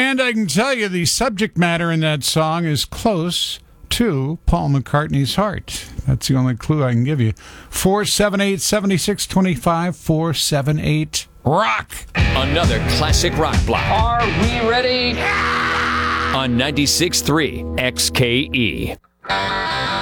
And I can tell you the subject matter in that song is close to Paul McCartney's heart. That's the only clue I can give you. 478-7625, 478-ROCK. Another classic rock block. Are we ready? On 96.3 XKE.